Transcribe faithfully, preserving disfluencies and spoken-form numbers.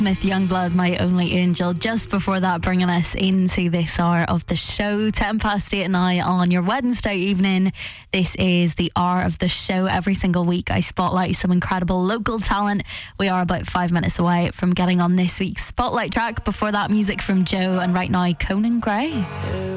Smith, Youngblood, My Only Angel. Just before that, bringing us into this hour of the show, ten past eight now on your Wednesday evening. This is the hour of the show. Every single week I spotlight some incredible local talent. We are about five minutes away from getting on this week's spotlight track. Before that, music from Joe, and right now Conan Gray.